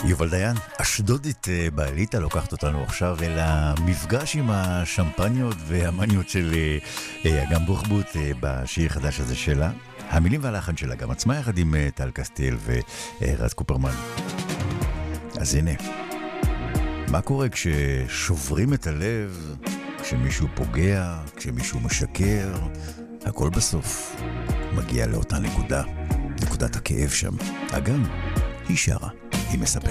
יובל דיין, אשדודית בעליתה לוקחת אותנו עכשיו אל המפגש עם השמפניות והמניות של אגם בוחבוט בשיר חדש הזה שלה. המילים והלחן שלה גם עצמה יחד עם טל קסטיאל ורז קופרמן. אז הנה, מה קורה כששוברים את הלב, כשמישהו פוגע, כשמישהו משקר? הכל בסוף מגיע לאותה נקודה, נקודת הכאב שם. אגם, היא שרה, היא מספרת.